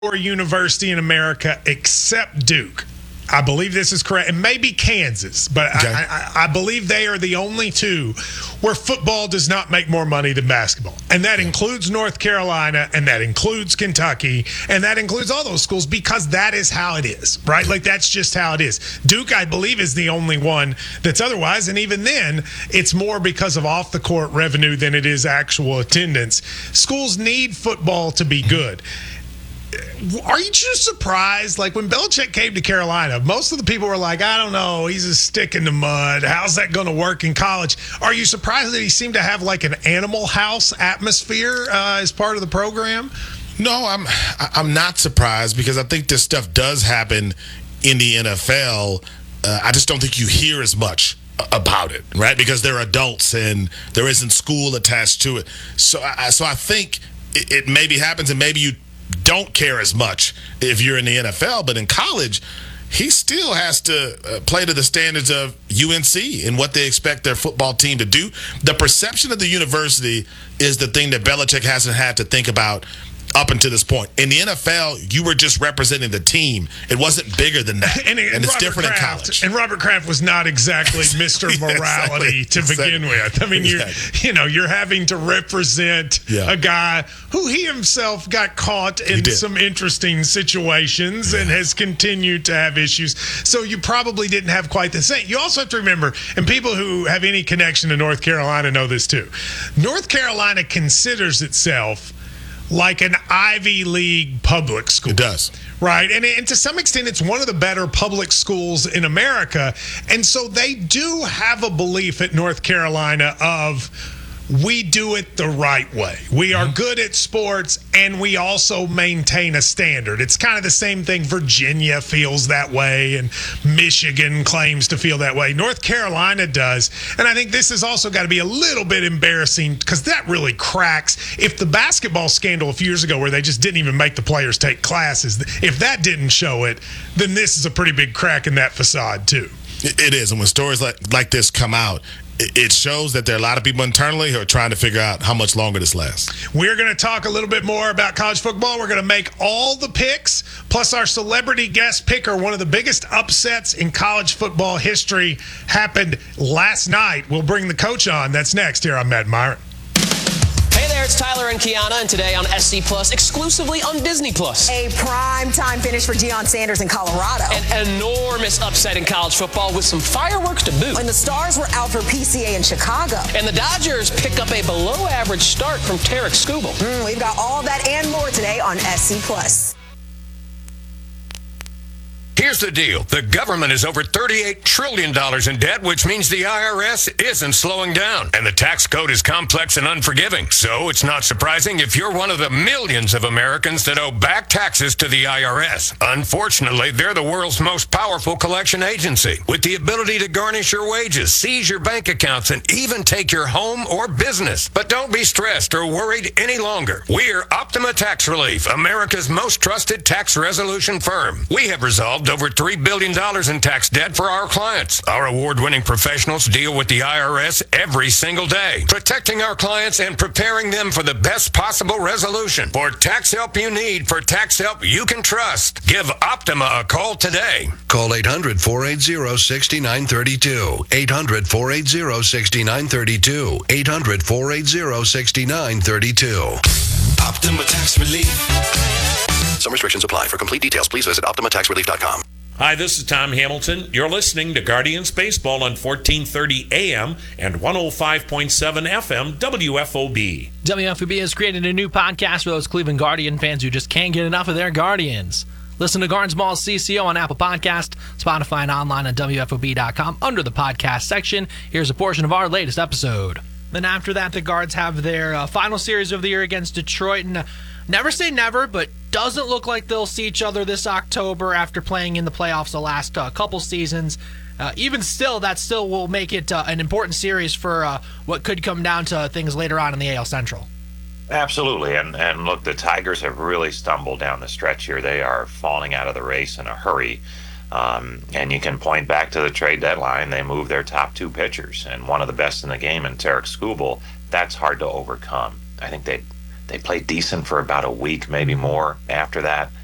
or university in America except Duke. I believe this is correct. And maybe Kansas, but okay. I believe they are the only two where football does not make more money than basketball. And that includes North Carolina, and that includes Kentucky, and that includes all those schools because that is how it is, right? Like, that's just how it is. Duke, I believe, is the only one that's otherwise. And even then, it's more because of off-the-court revenue than it is actual attendance. Schools need football to be good. Are you just surprised? Like, when Belichick came to Carolina, most of the people were like, I don't know, he's a stick in the mud. How's that going to work in college? Are you surprised that he seemed to have like an Animal House atmosphere as part of the program? No, I'm not surprised because I think this stuff does happen in the NFL. I just don't think you hear as much about it, right? Because they're adults and there isn't school attached to it. So I think it maybe happens, and maybe you don't care as much if you're in the NFL, but in college, he still has to play to the standards of UNC and what they expect their football team to do. The perception of the university is the thing that Belichick hasn't had to think about up until this point. In the NFL, you were just representing the team. It wasn't bigger than that. And it's different in college. And Robert Kraft was not exactly Mr. Morality to begin with. I mean, you're having to represent a guy who he himself got caught in some interesting situations and has continued to have issues. So you probably didn't have quite the same. You also have to remember, and people who have any connection to North Carolina know this too, North Carolina considers itself like an Ivy League public school. It does. Right? And to some extent, it's one of the better public schools in America. And so they do have a belief at North Carolina of, we do it the right way. We are good at sports, and we also maintain a standard. It's kind of the same thing Virginia feels that way, and Michigan claims to feel that way. North Carolina does. And I think this has also got to be a little bit embarrassing because that really cracks. If the basketball scandal a few years ago where they just didn't even make the players take classes, if that didn't show it, then this is a pretty big crack in that facade too. It is. And when stories like this come out, it shows that there are a lot of people internally who are trying to figure out how much longer this lasts. We're going to talk a little bit more about college football. We're going to make all the picks, plus our celebrity guest picker. One of the biggest upsets in college football history happened last night. We'll bring the coach on. That's next here on Matt Myron. Hey there, it's Tyler and Kiana, and today on SC Plus, exclusively on Disney Plus. A prime-time finish for Deion Sanders in Colorado. An enormous upset in college football with some fireworks to boot. And the Stars were out for PCA in Chicago. And the Dodgers pick up a below-average start from Tarek Skubal. We've got all that and more today on SC Plus. Here's the deal. The government is over $38 trillion in debt, which means the IRS isn't slowing down. And the tax code is complex and unforgiving. So it's not surprising if you're one of the millions of Americans that owe back taxes to the IRS. Unfortunately, they're the world's most powerful collection agency, with the ability to garnish your wages, seize your bank accounts, and even take your home or business. But don't be stressed or worried any longer. We're Optima Tax Relief, America's most trusted tax resolution firm. We have resolved over $3 billion in tax debt for our clients. Our award-winning professionals deal with the IRS every single day, protecting our clients and preparing them for the best possible resolution. For tax help you need, for tax help you can trust, give Optima a call today. Call 800-480-6932. 800-480-6932. 800-480-6932. Optima Tax Relief. Some restrictions apply. For complete details, please visit OptimaTaxRelief.com. Hi, this is Tom Hamilton. You're listening to Guardians Baseball on 1430 AM and 105.7 FM WFOB. WFOB has created a new podcast for those Cleveland Guardian fans who just can't get enough of their Guardians. Listen to Gardens Mall's CCO on Apple Podcast, Spotify, and online at WFOB.com under the podcast section. Here's a portion of our latest episode. Then after that, the Guards have their final series of the year against Detroit. And never say never, but doesn't look like they'll see each other this October after playing in the playoffs the last couple seasons. Even still, that still will make it an important series for what could come down to things later on in the AL Central. Absolutely. And look, the Tigers have really stumbled down the stretch here. They are falling out of the race in a hurry. And you can point back to the trade deadline. They moved their top two pitchers, and one of the best in the game in Tarek Skubal. That's hard to overcome. I think they played decent for about a week, maybe more after that.